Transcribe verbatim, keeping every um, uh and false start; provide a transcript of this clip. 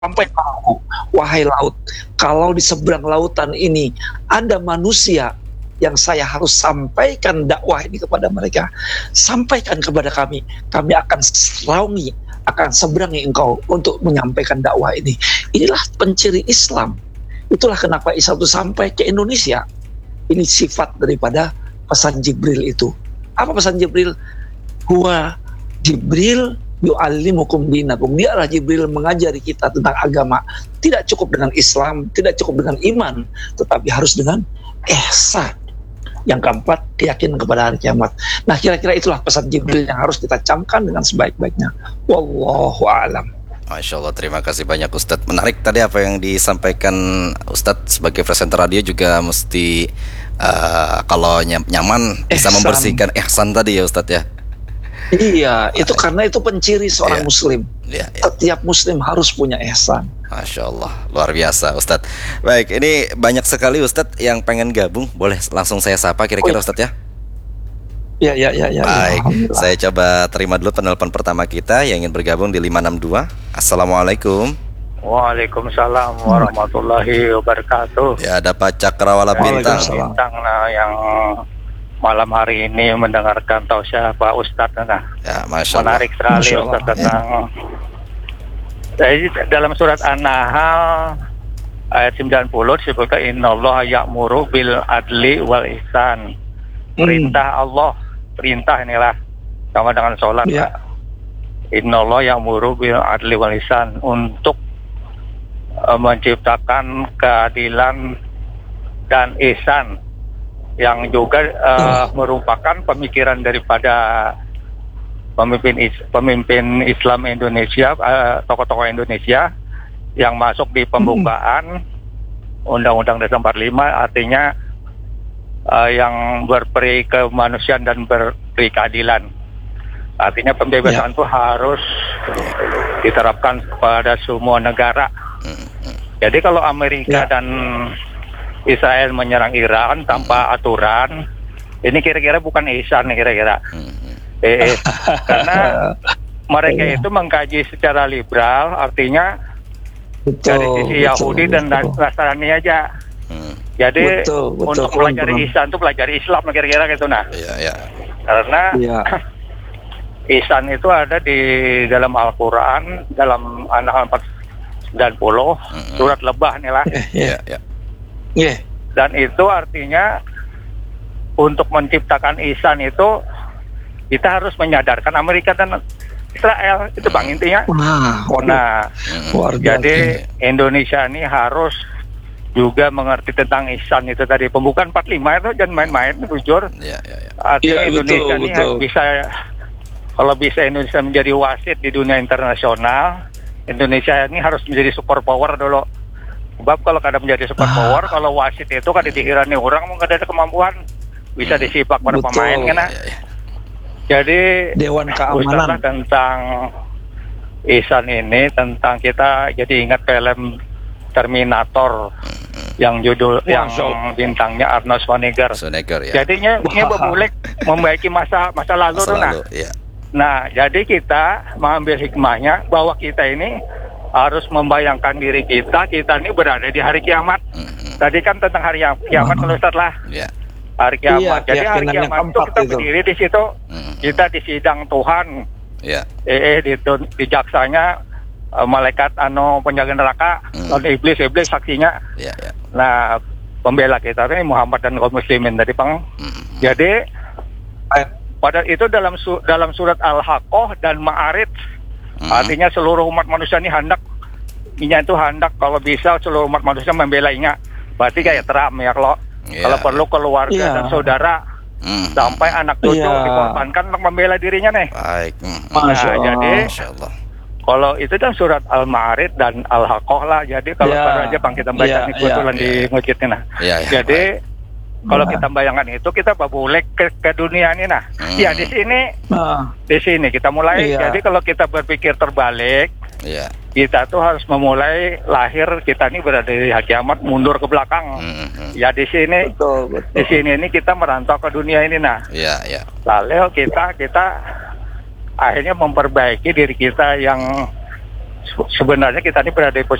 Sampai tahu, wahai laut, kalau di seberang lautan ini ada manusia yang saya harus sampaikan dakwah ini kepada mereka, sampaikan kepada kami, kami akan seraungi, akan seberangi engkau untuk menyampaikan dakwah ini. Inilah penciri Islam. Itulah kenapa Islam itu sampai ke Indonesia. Ini sifat daripada pesan Jibril itu. Apa pesan Jibril? Huwa Jibril yu'allimukum dinakum. Dia adalah Jibril mengajari kita tentang agama. Tidak cukup dengan Islam, tidak cukup dengan iman, tetapi harus dengan ihsan. Yang keempat, keyakinan kepada hari kiamat. Nah, kira-kira itulah pesan Jibril yang harus kita camkan dengan sebaik-baiknya. Wallahu a'lam. Masya Allah, terima kasih banyak Ustadz. Menarik tadi apa yang disampaikan Ustadz. Sebagai presenter radio juga mesti uh, kalau nyaman bisa ihsan. Membersihkan ihsan tadi ya Ustadz ya. Iya, itu karena itu penciri seorang ya. muslim. Ya, ya. Setiap muslim harus punya ihsan. Masya Allah, luar biasa Ustadz. Baik, ini banyak sekali Ustadz yang pengen gabung. Boleh langsung saya sapa kira-kira oh, Ustadz ya? Ya, ya, ya, ya. Baik, ya, saya coba terima dulu penelpon pertama kita yang ingin bergabung di lima enam dua. Assalamualaikum. Waalaikumsalam warahmatullahi wabarakatuh. Ya, ada Pak Cakrawala Bintang. Bintang nah, yang malam hari ini mendengarkan tausiah Pak Ustadz. Nah, ya, Masya Allah. Menarik sekali Ustadz tentang ya. Jadi dalam surat An-Nahl ayat sembilan puluh disebutkan innallaha ya'muru bil adli wal ihsan. Perintah hmm. Allah, perintah inilah sama dengan sholat. Ya. Innallaha ya'muru bil adli wal ihsan, untuk uh, menciptakan keadilan dan ihsan, yang juga uh, hmm. merupakan pemikiran daripada pemimpin is, pemimpin Islam Indonesia, uh, tokoh-tokoh Indonesia yang masuk di pembukaan hmm. Undang-Undang Dasar empat puluh lima, artinya uh, yang berperi kemanusiaan dan berperi keadilan. Artinya pembebasan itu ya. harus diterapkan kepada semua negara. Jadi kalau Amerika ya. dan Israel menyerang Iran tanpa aturan, ini kira-kira bukan ihsan nih kira-kira. Eh, karena mereka itu mengkaji secara liberal, artinya betul, dari sisi betul, Yahudi betul. dan Nasrani aja. Hmm. Jadi betul, betul, untuk pelajari ihsan itu pelajari Islam kira-kira gitu nah. Ya, ya. Karena ya. ihsan itu ada di dalam Al-Quran, dalam An-Nahl empat sembilan puluh, hmm. surat Lebah nih lah. Ya, ya. Yeah. Dan itu artinya untuk menciptakan ihsan itu kita harus menyadarkan Amerika dan Israel, itu bang intinya. Nah, nah hmm. jadi Indonesia ini harus juga mengerti tentang ihsan itu tadi. Pembukaan empat puluh lima itu jangan main-main, jujur. Ya, ya, ya. Artinya ya, Indonesia betul, ini betul. bisa, kalau bisa Indonesia menjadi wasit di dunia internasional, Indonesia ini harus menjadi super power dulu. Sebab kalau kadang menjadi super ah. power, kalau wasit itu kan dikira nih orang mungkin ada kemampuan bisa disipak pada betul. pemain kan. Ya, ya. Jadi Dewan Keamanan tentang ihsan ini, tentang kita jadi ingat film Terminator hmm. yang judul Wah, yang so. bintangnya Arnold Schwarzenegger. Schwarzenegger ya. Jadinya ini memulai membaiki masa masa lalu tuh nah. Ya. Nah, jadi kita mengambil hikmahnya bahwa kita ini harus membayangkan diri kita, kita ini berada di hari kiamat. Hmm. Tadi kan tentang hari kiamat kalau Ustaz lah. Ya. Hari kiamat. Iya, jadi hari kiamat itu kita itu. berdiri di situ, hmm. kita di sidang Tuhan. Ya. Eh, eh di, di jaksanya uh, malaikat anu penjaga neraka, hmm. dan iblis iblis saksinya. Ya, ya. Nah, pembela kita ini Muhammad dan kaum muslimin tadi Bang. Hmm. Jadi eh, pada itu dalam su, dalam surat Al-Haqqah dan Ma'arij, hmm. artinya seluruh umat manusia ini hendak, ini itu hendak kalau bisa seluruh umat manusia membela inya. Berarti kayak teram ya kalau Yeah. kalau perlu keluarga yeah. dan saudara mm. sampai anak cucu yeah. dikorbankan untuk membela dirinya nih. Baik. Mm. Nah, Masya jadi Masya Allah. Kalau itu kan surat Al-Ma'arij dan Al-Haqqah lah. Jadi kalau yeah. baru aja bang kita baca yeah. nih kebetulan yeah. di masjid nih nah. Yeah, yeah. Jadi yeah. kalau kita bayangkan itu kita boleh ke, ke dunia ini nah. Mm. Ya di sini uh. di sini kita mulai. Yeah. Jadi kalau kita berpikir terbalik. Yeah. Kita tuh harus memulai lahir kita ini berada di hari kiamat mundur ke belakang. Mm-hmm. Ya di sini, betul, betul. di sini ini kita merantau ke dunia ini nah. Iya, iya. Lalu kita kita akhirnya memperbaiki diri kita yang sebenarnya kita ini berada di posisi